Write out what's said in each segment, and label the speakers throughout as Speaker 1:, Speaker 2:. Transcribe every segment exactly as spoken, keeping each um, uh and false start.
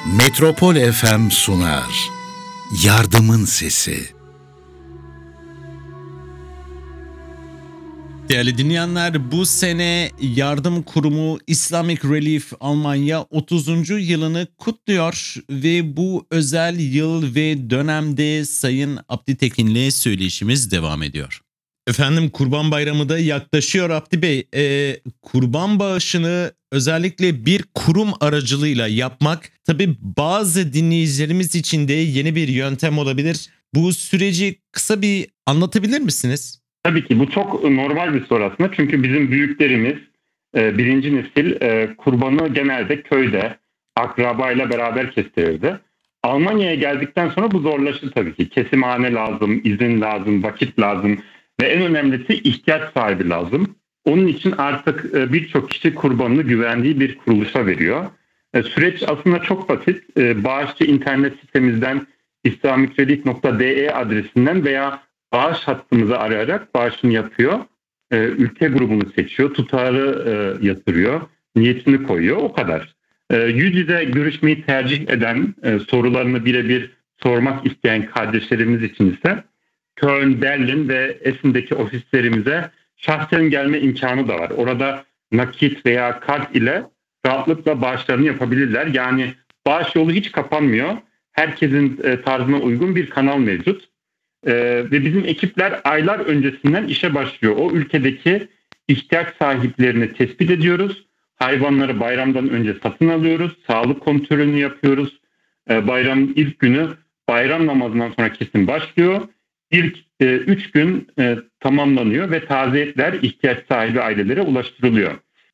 Speaker 1: Metropol F M sunar. Yardımın Sesi.
Speaker 2: Değerli dinleyenler, bu sene yardım kurumu Islamic Relief Almanya otuzuncu yılını kutluyor ve bu özel yıl ve dönemde Sayın Abdi Tekin'le söyleşimiz devam ediyor. Efendim, Kurban Bayramı da yaklaşıyor Abdi Bey. Ee, kurban bağışını özellikle bir kurum aracılığıyla yapmak tabii bazı dinleyicilerimiz için de yeni bir yöntem olabilir. Bu süreci kısa bir anlatabilir misiniz?
Speaker 3: Tabii ki bu çok normal bir soru aslında. Çünkü bizim büyüklerimiz e, birinci nesil e, kurbanı genelde köyde akrabayla beraber kestirirdi. Almanya'ya geldikten sonra bu zorlaştı tabii ki. Kesimhane lazım, izin lazım, vakit lazım ve en önemlisi ihtiyaç sahibi lazım. Onun için artık e, birçok kişi kurbanını güvendiği bir kuruluşa veriyor. E, süreç aslında çok basit. E, bağışçı internet sitemizden islamicrelief nokta de adresinden veya bağış hattımızı arayarak bağışını yapıyor. E, ülke grubunu seçiyor, tutarı e, yatırıyor, niyetini koyuyor, o kadar. E, yüz yüze görüşmeyi tercih eden, e, sorularını birebir sormak isteyen kardeşlerimiz için ise Köln, Berlin ve Essen'deki ofislerimize şahsen gelme imkanı da var. Orada nakit veya kart ile rahatlıkla bağışlarını yapabilirler. Yani bağış yolu hiç kapanmıyor. Herkesin e, tarzına uygun bir kanal mevcut. Ee, ve bizim ekipler aylar öncesinden işe başlıyor. O ülkedeki ihtiyaç sahiplerini tespit ediyoruz. Hayvanları bayramdan önce satın alıyoruz. Sağlık kontrolünü yapıyoruz. Ee, bayramın ilk günü bayram namazından sonra kesim başlıyor. İlk e, üç gün e, tamamlanıyor ve taze etler ihtiyaç sahibi ailelere ulaştırılıyor.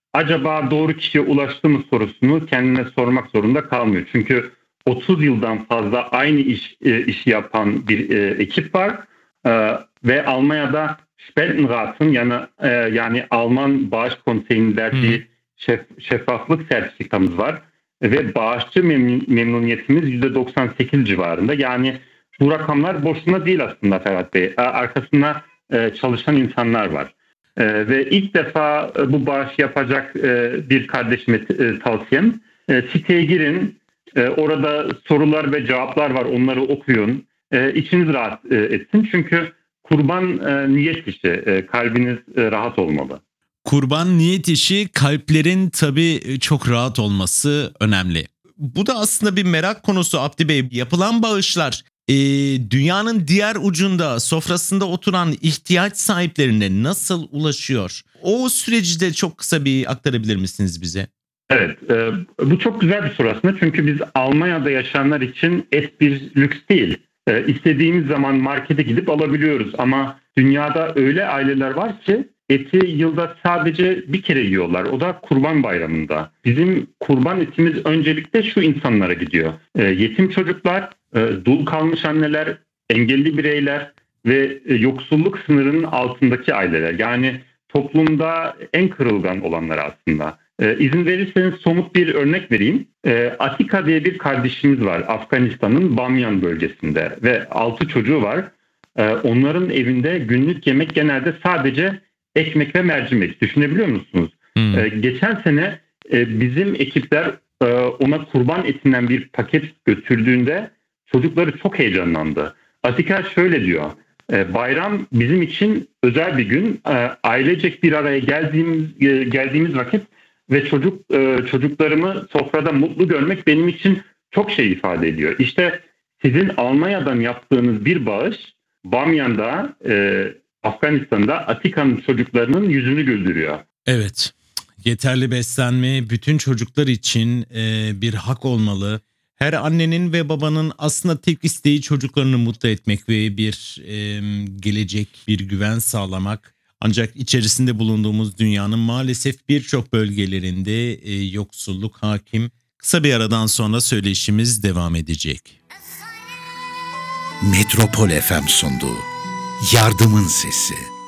Speaker 3: Acaba doğru kişiye ulaştı mı sorusunu kendine sormak zorunda kalmıyor. Çünkü otuz yıldan fazla aynı iş e, işi yapan bir e, ekip var e, ve Almanya'da Spendenrat'ın yani e, yani Alman Bağış Konseyi'nin verdiği şef, şeffaflık sertifikamız var ve bağışçı memnun, memnuniyetimiz yüzde doksan sekiz civarında. Yani bu rakamlar boşuna değil aslında Ferhat Bey. Arkasında e, çalışan insanlar var. E, ve ilk defa e, bu bağış yapacak e, bir kardeşime e, tavsiyem e, siteye girin. Orada sorular ve cevaplar var. Onları okuyun. İçiniz rahat etsin. Çünkü kurban niyet işi. Kalbiniz rahat olmalı.
Speaker 2: Kurban niyet işi, kalplerin tabii çok rahat olması önemli. Bu da aslında bir merak konusu Abdi Bey. Yapılan bağışlar e, dünyanın diğer ucunda sofrasında oturan ihtiyaç sahiplerine nasıl ulaşıyor? O süreci de çok kısa bir aktarabilir misiniz bize?
Speaker 3: Evet, e, bu çok güzel bir soru aslında. Çünkü biz Almanya'da yaşayanlar için et bir lüks değil. E, istediğimiz zaman markete gidip alabiliyoruz. Ama dünyada öyle aileler var ki eti yılda sadece bir kere yiyorlar. O da Kurban Bayramı'nda. Bizim kurban etimiz öncelikle şu insanlara gidiyor. E, yetim çocuklar, e, dul kalmış anneler, engelli bireyler ve e, yoksulluk sınırının altındaki aileler. Yani toplumda en kırılgan olanlar aslında. Ee, izin verirseniz somut bir örnek vereyim. Ee, Atika diye bir kardeşimiz var Afganistan'ın Bamyan bölgesinde ve altı çocuğu var. Ee, onların evinde günlük yemek genelde sadece ekmek ve mercimek. Düşünebiliyor musunuz? Hmm. Ee, geçen sene e, bizim ekipler e, ona kurban etinden bir paket götürdüğünde çocukları çok heyecanlandı. Atika şöyle diyor. E, bayram bizim için özel bir gün. E, ailecek bir araya geldiğimiz, e, geldiğimiz vakit ve çocuk e, çocuklarımı sofrada mutlu görmek benim için çok şey ifade ediyor. İşte sizin Almanya'dan yaptığınız bir bağış Bamyan'da, e, Afganistan'da Atika'nın çocuklarının yüzünü güldürüyor.
Speaker 2: Evet, yeterli beslenme bütün çocuklar için e, bir hak olmalı. Her annenin ve babanın aslında tek isteği çocuklarını mutlu etmek ve bir e, gelecek, bir güven sağlamak. Ancak içerisinde bulunduğumuz dünyanın maalesef birçok bölgelerinde e, yoksulluk hakim. Kısa bir aradan sonra söyleşimiz devam edecek.
Speaker 1: Metropol F M sundu. Yardımın Sesi.